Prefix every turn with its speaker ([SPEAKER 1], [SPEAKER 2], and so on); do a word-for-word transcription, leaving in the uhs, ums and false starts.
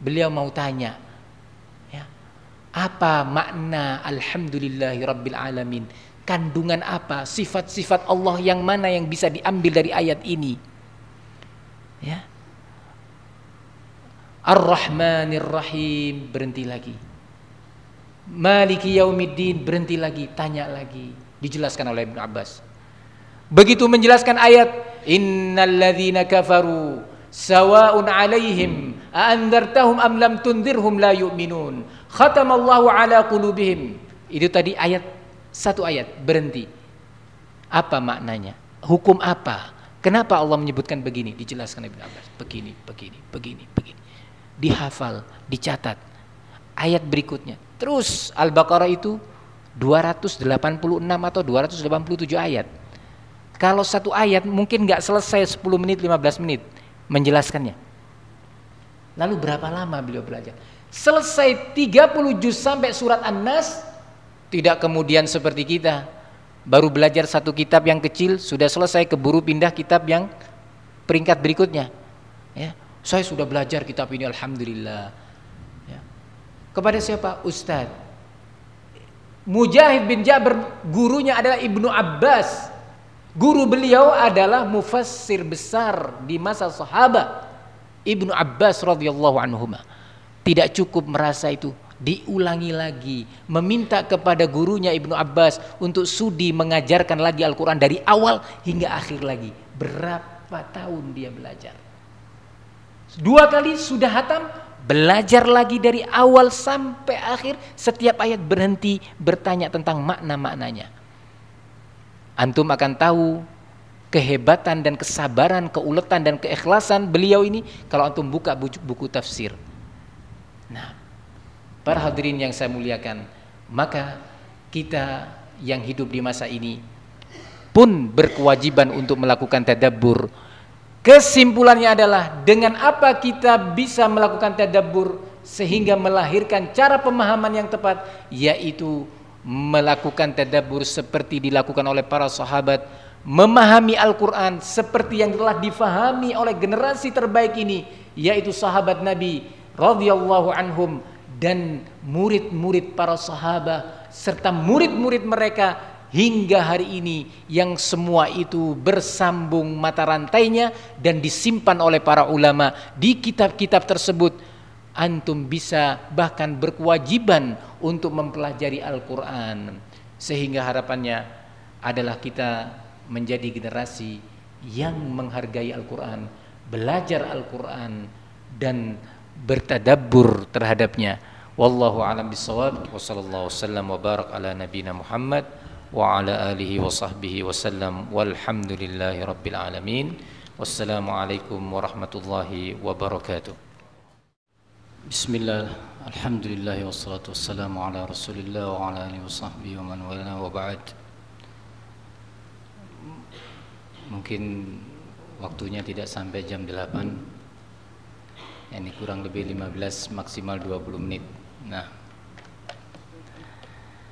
[SPEAKER 1] beliau mau tanya, ya, apa makna alhamdulillahi rabbil alamin? Kandungan apa, sifat-sifat Allah yang mana yang bisa diambil dari ayat ini? Ya. Ar-Rahmanir Rahim, berhenti lagi. Maliki Yaumiddin, berhenti lagi, tanya lagi. Dijelaskan oleh Ibnu Abbas. Begitu menjelaskan ayat innal ladzina kafaru sawa'un 'alaihim a andzartahum am lam tundzirhum la yu'minun khatamallahu 'ala qulubihim. Itu tadi ayat, satu ayat, berhenti. Apa maknanya? Hukum apa? Kenapa Allah menyebutkan begini? Dijelaskan Ibnu Abbas. Begini, begini, begini, begini. Dihafal, dicatat. Ayat berikutnya. Terus Al-Baqarah itu dua ratus delapan puluh enam atau dua ratus delapan puluh tujuh ayat. Kalau satu ayat mungkin nggak selesai sepuluh menit, lima belas menit menjelaskannya. Lalu berapa lama beliau belajar? Selesai tiga puluh juz sampai surat An-Nas, tidak kemudian seperti kita baru belajar satu kitab yang kecil sudah selesai keburu pindah kitab yang peringkat berikutnya. Ya, saya sudah belajar kitab ini alhamdulillah. Ya. Kepada siapa? Ustaz Mujahid bin Jabir, gurunya adalah Ibnu Abbas. Guru beliau adalah mufassir besar di masa sahabat, Ibnu Abbas radhiyallahu anhuma. Tidak cukup merasa itu, diulangi lagi, meminta kepada gurunya Ibnu Abbas untuk sudi mengajarkan lagi Al-Quran dari awal hingga akhir lagi. Berapa tahun dia belajar? Dua kali sudah hatam, belajar lagi dari awal sampai akhir, setiap ayat berhenti bertanya tentang makna-maknanya. Antum akan tahu kehebatan dan kesabaran, keuletan dan keikhlasan beliau ini kalau antum buka buku, buku tafsir. Nah, para hadirin yang saya muliakan, maka kita yang hidup di masa ini pun berkewajiban untuk melakukan tadabbur. Kesimpulannya adalah dengan apa kita bisa melakukan tadabbur sehingga melahirkan cara pemahaman yang tepat, yaitu melakukan tadabbur seperti dilakukan oleh para sahabat, memahami Al-Quran seperti yang telah difahami oleh generasi terbaik ini, yaitu sahabat Nabi radhiyallahu anhum dan murid-murid para sahabat serta murid-murid mereka hingga hari ini, yang semua itu bersambung mata rantainya dan disimpan oleh para ulama di kitab-kitab tersebut. Antum bisa bahkan berkewajiban untuk mempelajari Al-Quran, sehingga harapannya adalah kita menjadi generasi yang menghargai Al-Quran, belajar Al-Quran dan bertadabbur terhadapnya. Wallahu a'lam bishawab. Wa sallallahu wasallam wa barak ala nabiyina Muhammad wa ala alihi wa sahbihi wasallam. Walhamdulillahi rabbil alamin. Wassalamualaikum warahmatullahi wabarakatuh. Bismillah, alhamdulillah, wassalatu wassalamu ala rasulillah wa ala alihi wa sahbihi wa man wala wa ba'd. Mungkin waktunya tidak sampai jam delapan, ini kurang lebih lima belas, maksimal dua puluh menit. Nah,